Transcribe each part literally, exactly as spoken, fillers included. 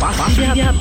Pasti dia.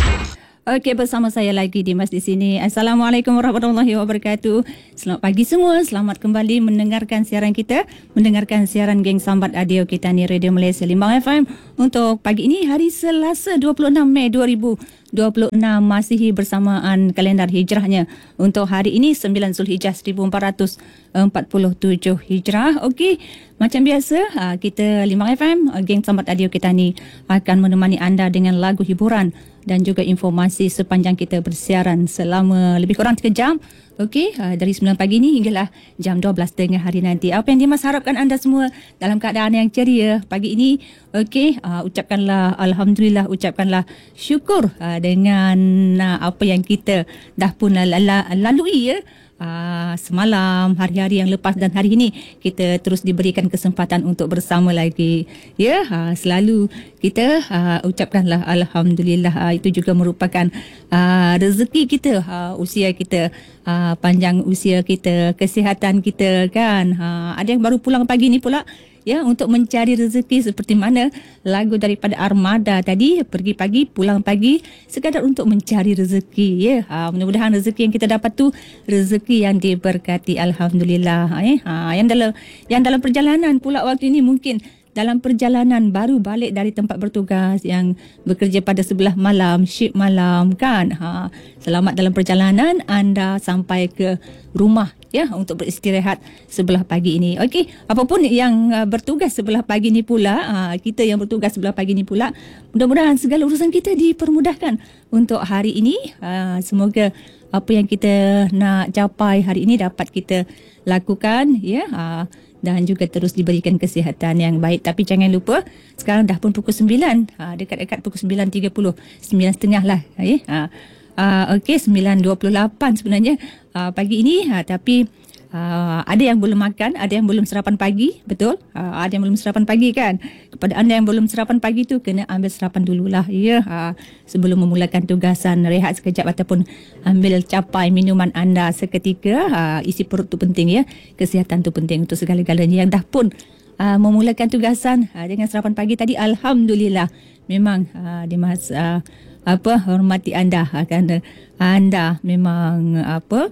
Okey, bersama saya lagi Dimas di sini. Assalamualaikum warahmatullahi wabarakatuh. Selamat pagi semua. Selamat kembali mendengarkan siaran kita, mendengarkan siaran Geng Sambat Audio kita ni Radio Malaysia Limbang F M untuk pagi ini hari Selasa dua puluh enam Mei dua ribu dua puluh enam Masihi bersamaan kalendar hijrahnya. Untuk hari ini sembilan Zulhijjah seribu empat ratus empat puluh tujuh Hijrah. Okey, macam biasa kita Limbang F M Geng Sambat Audio kita ni akan menemani anda dengan lagu hiburan dan juga informasi sepanjang kita bersiaran selama lebih kurang tiga jam. Okey, uh, dari sembilan pagi ni hinggalah jam dua belas tengah hari nanti. Apa yang Dimas harapkan anda semua dalam keadaan yang ceria pagi ini. Okey, uh, ucapkanlah Alhamdulillah, ucapkanlah syukur uh, dengan uh, apa yang kita dah pun lalui ya. Uh, semalam, hari-hari yang lepas dan hari ini kita terus diberikan kesempatan untuk bersama lagi. Ya, uh, selalu kita uh, ucapkanlah Alhamdulillah. Uh, itu juga merupakan uh, rezeki kita, uh, usia kita, uh, panjang usia kita, kesihatan kita kan. Uh, ada yang baru pulang pagi ni pula ya, untuk mencari rezeki seperti mana lagu daripada Armada tadi, pergi pagi pulang pagi sekadar untuk mencari rezeki ya. Ha, mudah-mudahan rezeki yang kita dapat tu rezeki yang diberkati, alhamdulillah. Eh ha, yang dalam yang dalam perjalanan pula waktu ini, mungkin dalam perjalanan baru balik dari tempat bertugas yang bekerja pada sebelah malam, shift malam kan. Ha, selamat dalam perjalanan anda sampai ke rumah ya, untuk beristirahat sebelah pagi ini. Okey, apapun yang uh, bertugas sebelah pagi ini pula, uh, kita yang bertugas sebelah pagi ini pula, mudah-mudahan segala urusan kita dipermudahkan untuk hari ini. Uh, semoga apa yang kita nak capai hari ini dapat kita lakukan ya, uh, dan juga terus diberikan kesihatan yang baik. Tapi jangan lupa, sekarang dah pun pukul sembilan, uh, dekat-dekat pukul sembilan tiga puluh, sembilan tiga puluh lah ya. Uh, Uh, Okey, sembilan dua puluh lapan sebenarnya uh, pagi ini, uh, tapi uh, ada yang belum makan, ada yang belum sarapan pagi, betul? Uh, ada yang belum sarapan pagi kan? Kepada anda yang belum sarapan pagi tu, kena ambil sarapan dululah ya, uh, sebelum memulakan tugasan. Rehat sekejap ataupun ambil capai minuman anda seketika. Uh, isi perut tu penting ya, kesihatan tu penting untuk segala-galanya. Yang dah pun uh, memulakan tugasan uh, dengan sarapan pagi tadi, alhamdulillah. Memang uh, Dimas uh, apa hormati anda, akan anda memang apa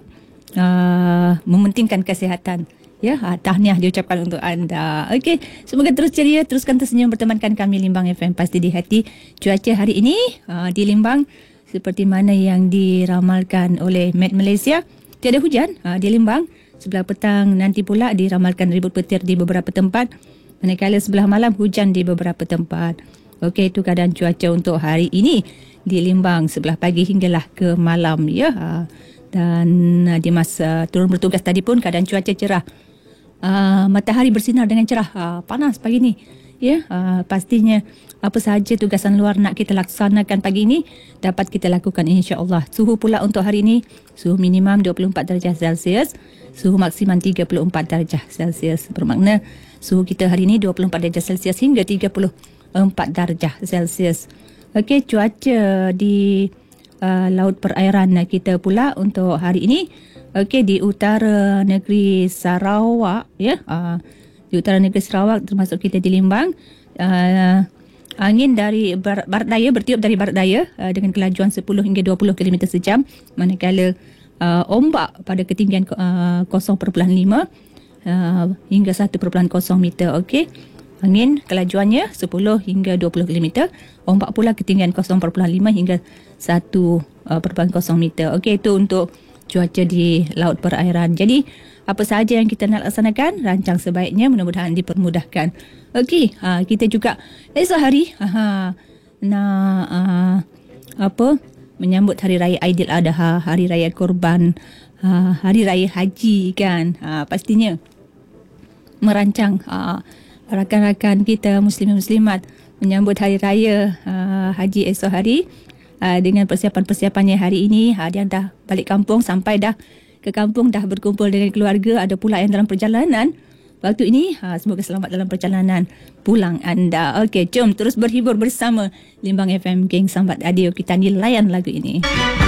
uh, mementingkan kesihatan ya. Uh, tahniah diucapkan untuk anda. Okey, semoga terus ceria, teruskan tersenyum bertemankan kami Limbang F M Pasti di Hati. Cuaca hari ini uh, di Limbang seperti mana yang diramalkan oleh Met Malaysia, tiada hujan uh, di Limbang. Sebelah petang nanti pula diramalkan ribut petir di beberapa tempat, manakala sebelah malam hujan di beberapa tempat. Okey, itu keadaan cuaca untuk hari ini di Limbang sebelah pagi hinggalah ke malam ya. Dan di masa turun bertugas tadi pun keadaan cuaca cerah. Uh, matahari bersinar dengan cerah. Uh, panas pagi ni. Ya, uh, pastinya apa sahaja tugasan luar nak kita laksanakan pagi ini dapat kita lakukan insya-Allah. Suhu pula untuk hari ini, suhu minimum dua puluh empat darjah Celsius, suhu maksimum tiga puluh empat darjah Celsius. Bermakna suhu kita hari ini dua puluh empat darjah Celsius hingga tiga puluh empat darjah Celsius. Okey, cuaca di uh, laut perairan kita pula untuk hari ini. Okey, di utara negeri Sarawak ya, uh, di utara negeri Sarawak termasuk kita di Limbang, uh, angin dari bar- barat daya bertiup dari barat daya uh, dengan kelajuan sepuluh hingga dua puluh kilometer sejam, manakala uh, ombak pada ketinggian uh, kosong perpuluhan lima uh, hingga satu perpuluhan kosong meter. Okey, angin kelajuannya sepuluh hingga dua puluh kilometer, ombak pula ketinggian kosong perpuluhan lima hingga satu perpuluhan kosong meter. Okey, itu untuk cuaca di laut perairan. Jadi, apa sahaja yang kita nak laksanakan, rancang sebaiknya, mudah-mudahan dipermudahkan. Okey, ha, kita juga esok hari ha, nak uh, apa menyambut Hari Raya Aidiladha, Hari Raya Korban, uh, Hari Raya Haji kan. Ha, pastinya merancang uh, rakan-rakan kita muslimin-muslimat menyambut Hari Raya uh, Haji esok hari uh, dengan persiapan-persiapannya hari ini. Uh, dia dah balik kampung, sampai dah ke kampung, dah berkumpul dengan keluarga. Ada pula yang dalam perjalanan waktu ini. Uh, semoga selamat dalam perjalanan pulang anda. Okey, jom terus berhibur bersama Limbang F M Geng Sambat Audio kita ni, layan lagu ini.